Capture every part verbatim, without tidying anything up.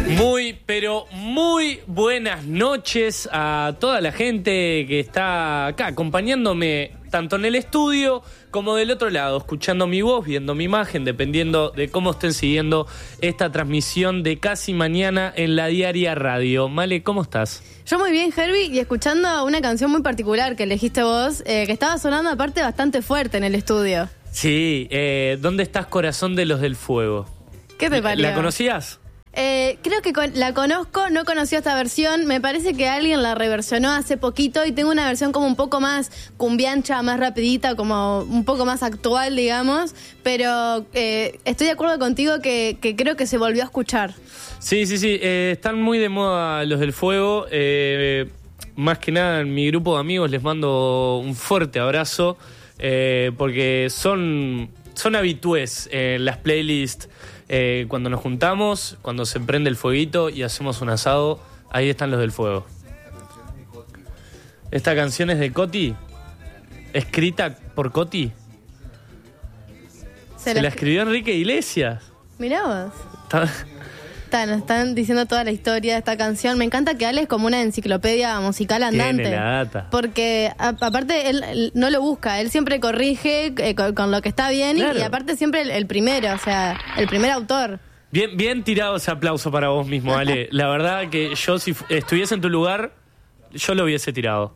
Muy, pero muy buenas noches a toda la gente que está acá acompañándome tanto en el estudio como del otro lado, escuchando mi voz, viendo mi imagen, dependiendo de cómo estén siguiendo esta transmisión de Casi Mañana en la Diaria Radio. Male, ¿cómo estás? Yo muy bien, Herbie, y escuchando una canción muy particular que elegiste vos, eh, que estaba sonando aparte bastante fuerte en el estudio. Sí, eh, ¿dónde estás, corazón de los del fuego? ¿Qué te pareció? ¿La conocías? Eh, creo que con, la conozco, no conocí esta versión, me parece que alguien la reversionó hace poquito y tengo una versión como un poco más cumbiancha, más rapidita, como un poco más actual, digamos, pero eh, estoy de acuerdo contigo que, que creo que se volvió a escuchar. Sí, sí, sí, eh, están muy de moda los del fuego, eh, más que nada en mi grupo de amigos les mando un fuerte abrazo, eh, porque son, son habitués en las playlists. Eh, cuando nos juntamos, cuando se prende el fueguito y hacemos un asado, ahí están los del fuego. Esta canción es de Coti, escrita por Coti. Se, se la, la escribió Enrique Iglesias. Mirá vos. Está... Están, están diciendo toda la historia de esta canción. Me encanta que Ale es como una enciclopedia musical andante. Tiene la data. Porque a, aparte él, él no lo busca, él siempre corrige eh, con, con lo que está bien, claro. y, y aparte siempre el, el primero, o sea, el primer autor. Bien, bien tirado ese aplauso para vos mismo, Ale. La verdad que yo si estuviese en tu lugar, yo lo hubiese tirado.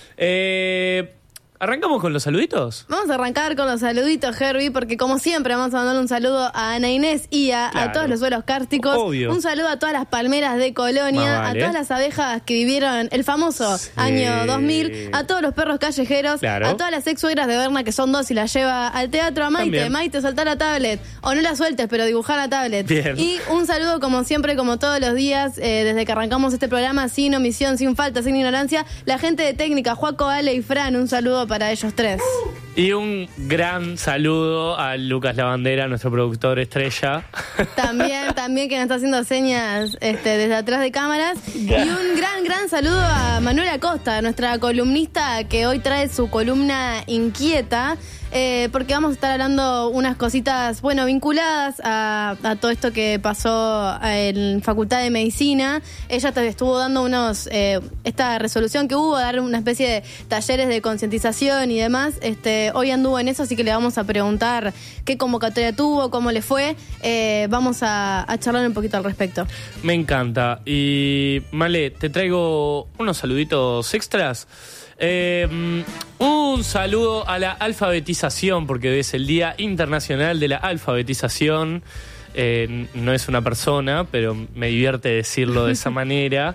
Eh... ¿Arrancamos con los saluditos? Vamos a arrancar con los saluditos, Herbie, porque como siempre vamos a mandar un saludo a Ana Inés y a, claro. a todos los suelos cársticos. Obvio. Un saludo a todas las palmeras de Colonia, vale. a todas las abejas que vivieron el famoso sí. año dos mil, a todos los perros callejeros, claro. a todas las ex suegras de Berna que son dos y las lleva al teatro, a Maite. También. Maite, soltá la tablet, o no la sueltes, pero dibujá la tablet. Bien. Y un saludo como siempre, como todos los días, eh, desde que arrancamos este programa, sin omisión, sin falta, sin ignorancia, la gente de técnica, Juaco, Ale y Fran, un saludo para ellos tres. Y un gran saludo a Lucas Lavandera, nuestro productor estrella. También, también que nos está haciendo señas este, desde atrás de cámaras. Y un gran, gran saludo a Manuela Acosta, nuestra columnista que hoy trae su columna inquieta. Eh, porque vamos a estar hablando unas cositas, bueno, vinculadas a, a todo esto que pasó en Facultad de Medicina. Ella estuvo dando unos, eh, esta resolución que hubo, dar una especie de talleres de concientización y demás. Este, hoy anduvo en eso, así que le vamos a preguntar qué convocatoria tuvo, cómo le fue. Eh, vamos a, a charlar un poquito al respecto. Me encanta. Y, Male, te traigo unos saluditos extras. Eh, un saludo a la alfabetización, porque hoy es el Día Internacional de la Alfabetización. Eh, no es una persona, pero me divierte decirlo de esa manera.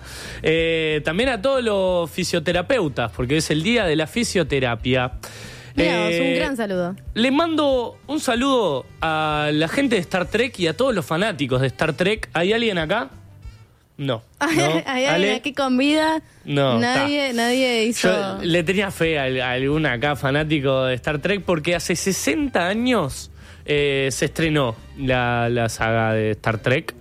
Eh, también a todos los fisioterapeutas, porque hoy es el Día de la Fisioterapia. Mirá, eh, un gran saludo. Le mando un saludo a la gente de Star Trek y a todos los fanáticos de Star Trek. ¿Hay alguien acá? No. ¿No? ¿Hay alguien aquí con vida? No. Nadie, ta. nadie hizo... Yo le tenía fe a, a algún acá fanático de Star Trek porque hace sesenta años eh, se estrenó la, la saga de Star Trek.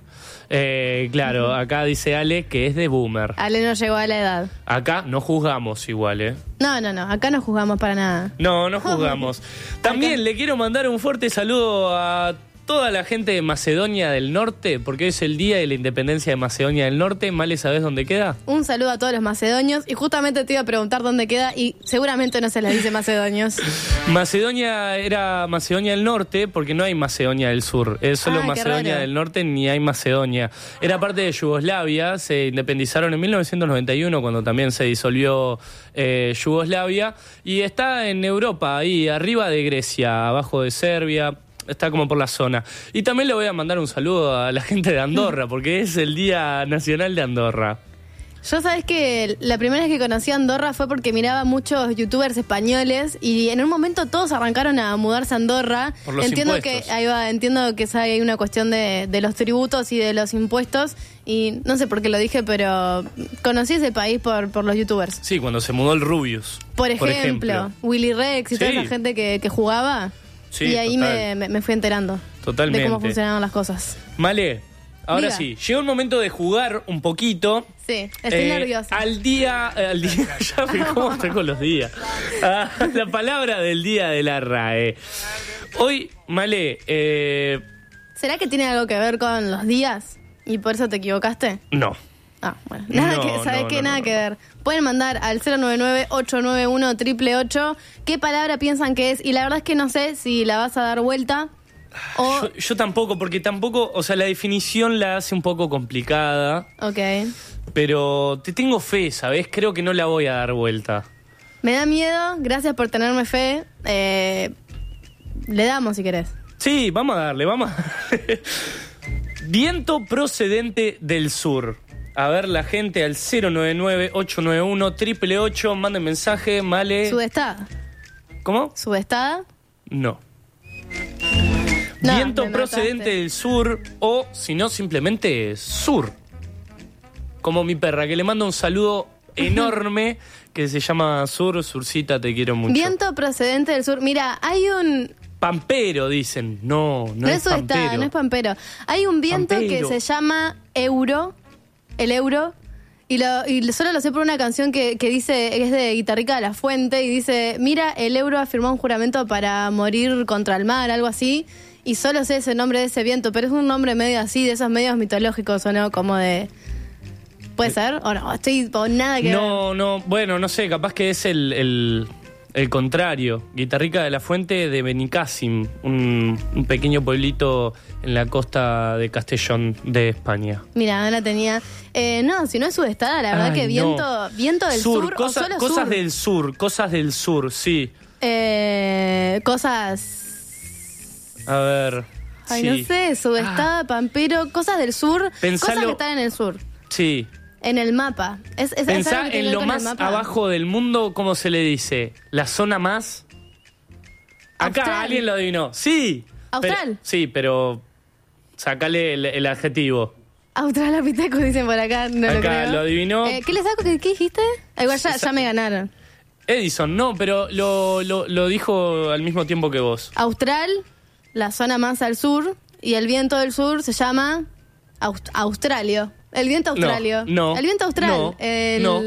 Eh, claro, uh-huh. Acá dice Ale que es de boomer. Ale no llegó a la edad. Acá no juzgamos igual, ¿eh? No, no, no, acá no juzgamos para nada. No, no juzgamos. También acá le quiero mandar un fuerte saludo a toda la gente de Macedonia del Norte, porque hoy es el día de la independencia de Macedonia del Norte. Male, ¿sabés dónde queda? Un saludo a todos los macedonios. Y justamente te iba a preguntar dónde queda y seguramente no se les dice macedonios. Macedonia era Macedonia del Norte porque no hay Macedonia del Sur. Es solo ah, Macedonia del Norte, ni hay Macedonia. Era parte de Yugoslavia, se independizaron en mil novecientos noventa y uno cuando también se disolvió eh, Yugoslavia. Y está en Europa, ahí arriba de Grecia, abajo de Serbia. Está como por la zona. Y también le voy a mandar un saludo a la gente de Andorra, porque es el Día Nacional de Andorra. Yo sabés que la primera vez que conocí a Andorra fue porque miraba muchos youtubers españoles y en un momento todos arrancaron a mudarse a Andorra. Por los entiendo impuestos. que ahí va, entiendo que hay una cuestión de, de los tributos y de los impuestos y no sé por qué lo dije, pero conocí ese país por, por los youtubers. Sí, cuando se mudó el Rubius. Por ejemplo, por ejemplo. Willy Rex y sí. toda esa gente que, que jugaba. Sí, y ahí me, me, me fui enterando Totalmente. de cómo funcionaban las cosas. Male, ahora Diga. sí, llegó el momento de jugar un poquito. Sí, estoy eh, nerviosa. Al día, al día, ya me cómo estoy con los días. Ah, la palabra del día de la R A E. Hoy, Male, eh... ¿será que tiene algo que ver con los días? ¿Y por eso te equivocaste? No. Ah, bueno. Nada No, que, ¿sabes no, qué? no, Nada no. que ver. Pueden mandar al cero nueve nueve, ocho nueve uno, ocho ocho ocho qué palabra piensan que es. Y la verdad es que no sé si la vas a dar vuelta o... Yo, yo tampoco, porque tampoco, o sea, la definición la hace un poco complicada, Ok. pero te tengo fe, ¿sabes? Creo que no la voy a dar vuelta. Me da miedo, gracias por tenerme fe. Eh, le damos si querés. Sí, vamos a darle, vamos a darle. Viento procedente del sur. A ver, la gente al cero nueve nueve, ocho nueve uno, ocho ocho ocho, manden mensaje, Male. ¿Sudestada? ¿Cómo? ¿Sudestada? No. No, Viento me procedente mataste. del sur, o si no, simplemente sur. Como mi perra, que le mando un saludo enorme, que se llama Sur, Surcita, te quiero mucho. Viento procedente del sur. Mira, hay un... Pampero, dicen. No, no, No, es es sudestada, pampero. no es pampero. Hay un viento Pampero. que se llama euro, el euro, y, lo, y solo lo sé por una canción que, que dice, es de Guitarrica de la Fuente, y dice, mira, el euro afirmó un juramento para morir contra el mar, algo así, y solo sé ese nombre de ese viento, pero es un nombre medio así, de esos medios mitológicos, ¿o no? Como de... ¿Puede ser? ¿O no? Estoy con nada que ver. No, no, bueno, no sé, capaz que es el, el, el contrario. Guitarrica de la Fuente de Benicàssim, un, un pequeño pueblito en la costa de Castellón de España. Mira, no la tenía. Eh, no, si no es sudestada, la verdad Ay, que no. viento, viento del sur, cosa- o solo cosas sur. del sur, cosas del sur, sí. Eh, cosas... A ver. Ay, sí. no sé, sudestada, pampero, cosas del sur, Pensalo- cosas que están en el sur, Sí. en el mapa. Es, es, es algo Pensá que tiene en que lo ver con más el mapa. abajo del mundo, ¿cómo se le dice? La zona más... Acá Austral. alguien lo adivinó. Sí. Austral. Pero- sí, pero sacale el, el adjetivo. Australopithecus dicen por acá, no lo Acá creo. lo adivinó. Eh, ¿Qué le saco? ¿Qué, qué dijiste? Ah, igual ya, ya me ganaron. Edison, no, pero lo, lo, lo dijo al mismo tiempo que vos. Austral, la zona más al sur, y el viento del sur se llama Aust- Australio. El viento australio. no, El viento austral. no, el... no.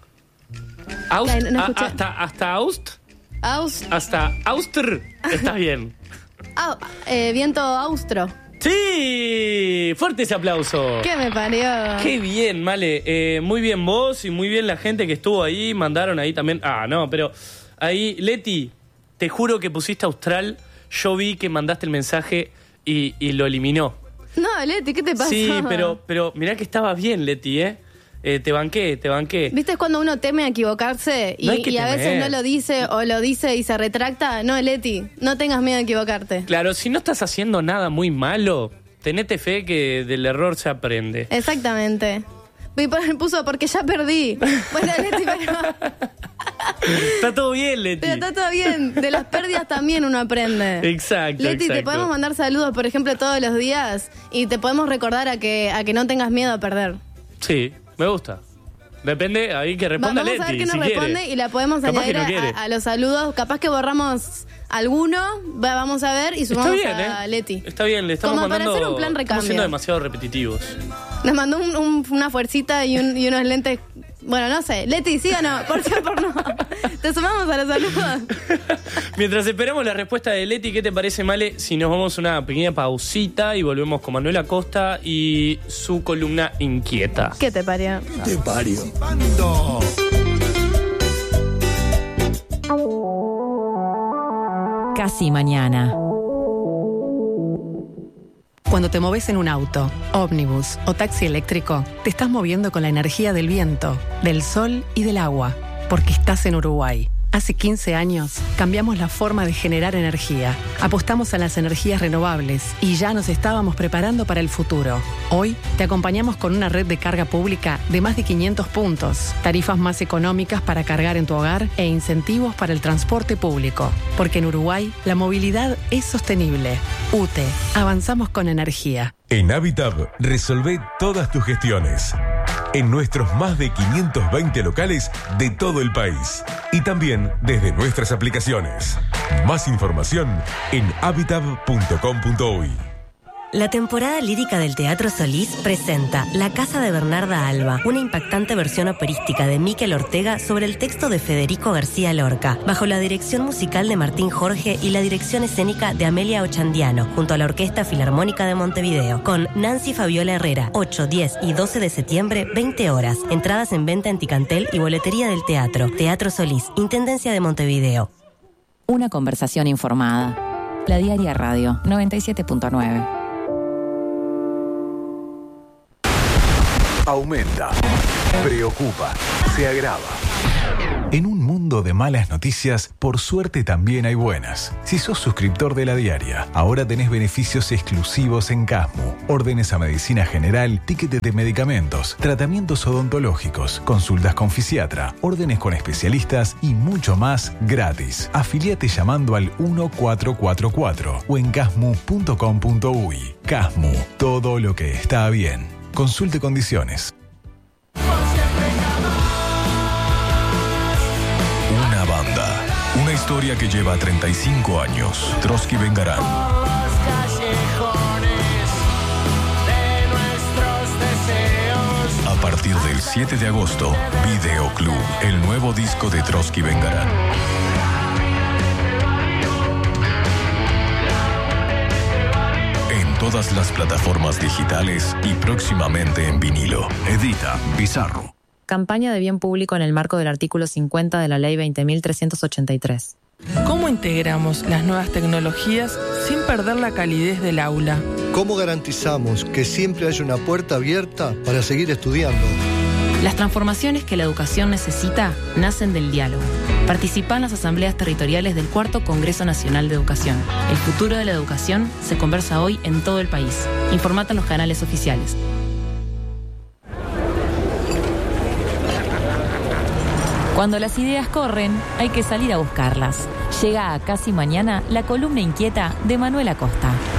Aust, Ay, no- no a- escuché. hasta, hasta Aust, Aus- hasta Austr, está bien. au- eh, viento austro. ¡Sí! Fuerte ese aplauso. ¿Qué me parió? Qué bien, Male. Eh, muy bien vos y muy bien la gente que estuvo ahí. Mandaron ahí también. Ah, no, pero ahí, Leti, te juro que pusiste Austral. Yo vi que mandaste el mensaje y, y lo eliminó. No, Leti, ¿qué te pasó? Sí, pero, pero mirá que estaba bien, Leti, ¿eh? Eh, te banqué, te banqué. ¿Viste es cuando uno teme a equivocarse y, No hay que y a temer. veces no lo dice o lo dice y se retracta? No, Leti, no tengas miedo a equivocarte. Claro, si no estás haciendo nada muy malo, tenete fe que del error se aprende. Exactamente. Y pon- puso porque ya perdí. Bueno, Leti, pero, Está todo bien, Leti. pero está todo bien. De las pérdidas también uno aprende. Exacto, Leti, te exacto. podemos mandar saludos, por ejemplo, todos los días y te podemos recordar a que, a que no tengas miedo a perder. Sí, me gusta. Depende, ahí que responda Vamos Leti, a ver qué nos si responde quiere. y la podemos Capaz que añadir no a- quiere. a, a los saludos. Capaz que borramos alguno, va- vamos a ver y Está sumamos bien, a ¿eh? Leti. Está bien, le estamos Como para mandando... hacer un plan Estamos recambio. siendo demasiado repetitivos. Nos mandó un- un- una fuercita y, un- y unos lentes. Bueno, no sé. Leti, ¿sí o no? ¿Por qué por no? Te sumamos a los saludos. Mientras esperamos la respuesta de Leti, ¿qué te parece, Male? Si nos vamos a una pequeña pausita y volvemos con Manuela Costa y su columna inquieta. ¿Qué te parió? Te pario. Casi mañana. Cuando te moves en un auto, ómnibus o taxi eléctrico, te estás moviendo con la energía del viento, del sol y del agua, porque estás en Uruguay. Hace quince años cambiamos la forma de generar energía, apostamos a las energías renovables y ya nos estábamos preparando para el futuro. Hoy te acompañamos con una red de carga pública de más de quinientos puntos, tarifas más económicas para cargar en tu hogar e incentivos para el transporte público. Porque en Uruguay la movilidad es sostenible. U T E, avanzamos con energía. En Habitab, resolvé todas tus gestiones. En nuestros más de quinientos veinte locales de todo el país. Y también desde nuestras aplicaciones. Más información en habitab punto com punto uy. La temporada lírica del Teatro Solís presenta La Casa de Bernarda Alba, una impactante versión operística de Miquel Ortega sobre el texto de Federico García Lorca, bajo la dirección musical de Martín Jorge y la dirección escénica de Amelia Ochandiano, junto a la Orquesta Filarmónica de Montevideo, con Nancy Fabiola Herrera, ocho, diez y doce de septiembre, veinte horas. Entradas en venta en Ticantel y boletería del teatro. Teatro Solís, Intendencia de Montevideo. Una conversación informada. La Diaria Radio, noventa y siete punto nueve. Aumenta, preocupa, se agrava. En un mundo de malas noticias, por suerte también hay buenas. Si sos suscriptor de La Diaria, ahora tenés beneficios exclusivos en Casmu. Órdenes a medicina general, tickets de medicamentos, tratamientos odontológicos, consultas con fisiatra, órdenes con especialistas y mucho más gratis. Afiliate llamando al uno cuatro cuatro cuatro o en casmu punto com punto uy. Casmu, todo lo que está bien. Consulte condiciones. Una banda. Una historia que lleva treinta y cinco años. Trotsky Vengarán. A partir del siete de agosto, Videoclub, el nuevo disco de Trotsky Vengarán. Todas las plataformas digitales y próximamente en vinilo. Edita Bizarro. Campaña de bien público en el marco del artículo cincuenta de la Ley veinte mil trescientos ochenta y tres. ¿Cómo integramos las nuevas tecnologías sin perder la calidez del aula? ¿Cómo garantizamos que siempre haya una puerta abierta para seguir estudiando? Las transformaciones que la educación necesita nacen del diálogo. Participa en las asambleas territoriales del Cuarto Congreso Nacional de Educación. El futuro de la educación se conversa hoy en todo el país. Informate en los canales oficiales. Cuando las ideas corren, hay que salir a buscarlas. Llega a Casi Mañana la columna inquieta de Manuel Acosta.